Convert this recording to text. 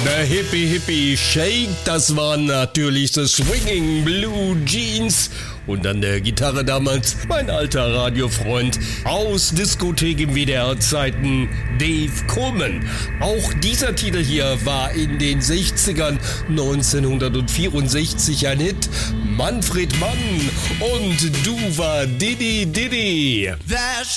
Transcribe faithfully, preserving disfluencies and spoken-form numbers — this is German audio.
Der Hippie Hippie Shake, das waren natürlich die Swinging Blue Jeans. Und an der Gitarre damals mein alter Radiofreund aus Diskothek im W D R-Zeiten, Dave Coleman. Auch dieser Titel hier war in den sechzigern, neunzehnhundertvierundsechzig ein Hit. Manfred Mann und Du war Didi Didi.